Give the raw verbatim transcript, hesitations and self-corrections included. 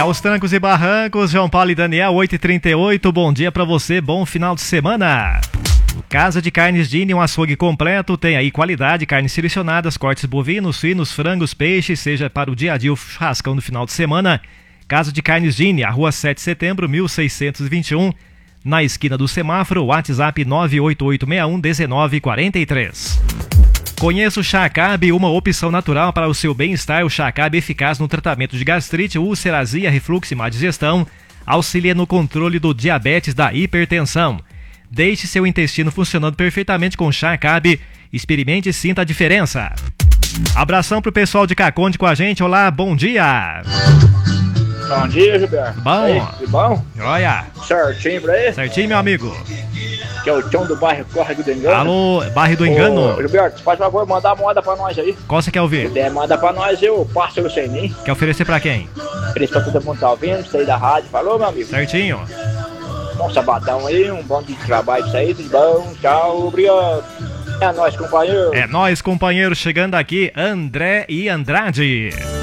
Aos trancos e barrancos, João Paulo e Daniel, oito e trinta e oito, bom dia pra você, bom final de semana. Casa de Carnes Dini, um açougue completo, tem aí qualidade, carnes selecionadas, cortes bovinos, suínos, frangos, peixes, seja para o dia a dia ou churrascão do final de semana. Casa de Carnes Dini, a rua sete de setembro, mil seiscentos e vinte e um, na esquina do semáforo, WhatsApp nove oito oito seis um um nove quatro três. Conheça o Chacab, uma opção natural para o seu bem-estar. O Chacab é eficaz no tratamento de gastrite, úlcera, azia, refluxo e má digestão. Auxilia no controle do diabetes, da hipertensão. Deixe seu intestino funcionando perfeitamente com o Chacab. Experimente e sinta a diferença. Abração pro pessoal de Caconde com a gente. Olá, bom dia. Bom dia, Gilberto. Bom. Aí, tudo bom? Olha. Certinho pra aí? Certinho, meu amigo. Que é o Tião do bairro Córrego do Engano. Alô, bairro do Engano. Ô, Gilberto, faz favor, mandar uma moeda pra nós aí. Qual você quer ouvir? Se puder, manda pra nós, eu passo o Senim. Quer oferecer pra quem? Preço pra todo mundo tá ouvindo, sair da rádio. Falou, meu amigo? Certinho. Bom sabadão aí, um bom dia de trabalho pra aí, tudo bom? Tchau, obrigado. É nóis, companheiro. É nóis, companheiro, chegando aqui, André e Andrade.